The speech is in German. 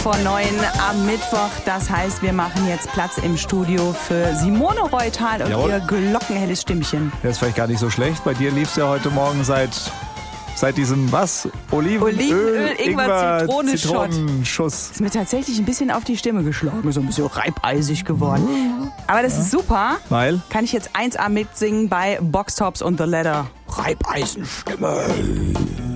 9 am Mittwoch. Das heißt, wir machen jetzt Platz im Studio für Simone Reutal und Jawohl. ihr glockenhelles Stimmchen. Das ist vielleicht gar nicht so schlecht. Bei dir lief es ja heute Morgen seit diesem, was? Olivenöl, Ingwer, Zitronenshot. Zitronenschuss. Ist mir tatsächlich ein bisschen auf die Stimme geschlagen. So ein bisschen reibeisig geworden. Aber das ist super. Weil? Kann ich jetzt 1A mitsingen bei Box Tops und The Ladder. Reibeisenstimme.